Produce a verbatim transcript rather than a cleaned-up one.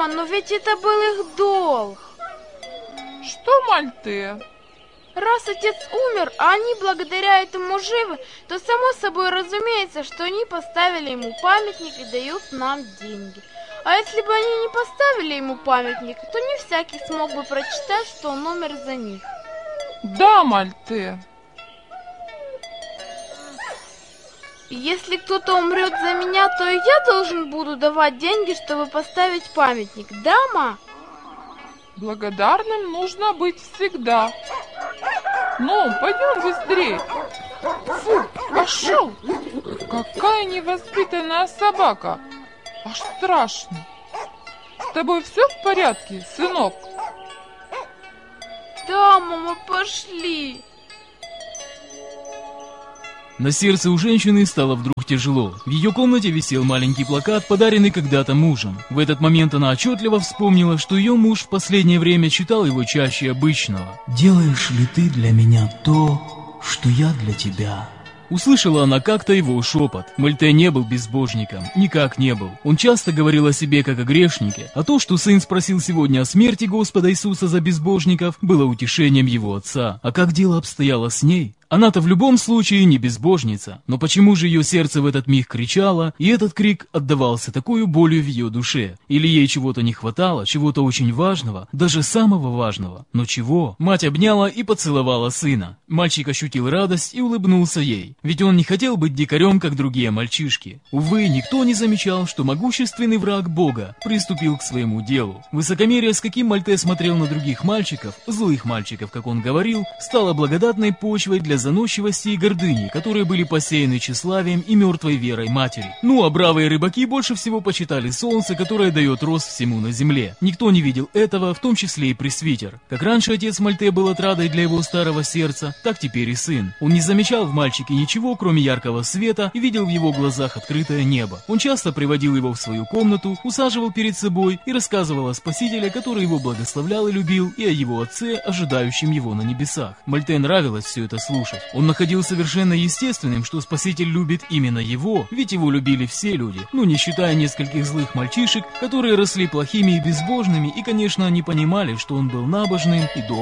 Мама, но ведь это был их долг. Что, Мальте? Раз отец умер, а они благодаря этому живы, то само собой разумеется, что они поставили ему памятник и дают нам деньги. А если бы они не поставили ему памятник, то не всякий смог бы прочитать, что он умер за них. Да, Мальте. Если кто-то умрет за меня, то и я должен буду давать деньги, чтобы поставить памятник, да, ма? Благодарным нужно быть всегда. Ну, пойдем быстрее. Фу, пошел. Какая невоспитанная собака. Аж страшно. С тобой все в порядке, сынок? Да, мама, пошли. На сердце у женщины стало вдруг тяжело. В ее комнате висел маленький плакат, подаренный когда-то мужем. В этот момент она отчетливо вспомнила, что ее муж в последнее время читал его чаще обычного. «Делаешь ли ты для меня то, что я для тебя?» Услышала она как-то его шепот. Мальте не был безбожником, никак не был. Он часто говорил о себе как о грешнике, а то, что сын спросил сегодня о смерти Господа Иисуса за безбожников, было утешением его отца. А как дело обстояло с ней? Она-то в любом случае не безбожница, но почему же ее сердце в этот миг кричало, и этот крик отдавался такой болью в ее душе? Или ей чего-то не хватало, чего-то очень важного, даже самого важного? Но чего? Мать обняла и поцеловала сына. Мальчик ощутил радость и улыбнулся ей, ведь он не хотел быть дикарем, как другие мальчишки. Увы, никто не замечал, что могущественный враг Бога приступил к своему делу. Высокомерие, с каким Мальте смотрел на других мальчиков, злых мальчиков, как он говорил, стало благодатной почвой для заносчивости и гордыни, которые были посеяны тщеславием и мертвой верой матери. Ну а бравые рыбаки больше всего почитали солнце, которое дает рост всему на земле. Никто не видел этого, в том числе и пресвитер. Как раньше отец Мальте был отрадой для его старого сердца, так теперь и сын. Он не замечал в мальчике ничего, кроме яркого света, и видел в его глазах открытое небо. Он часто приводил его в свою комнату, усаживал перед собой и рассказывал о Спасителе, который его благословлял и любил, и о его отце, ожидающем его на небесах. Мальте нравилось все это слушать. Он находил совершенно естественным, что Спаситель любит именно его, ведь его любили все люди, ну не считая нескольких злых мальчишек, которые росли плохими и безбожными и, конечно, не понимали, что он был набожным и добрым.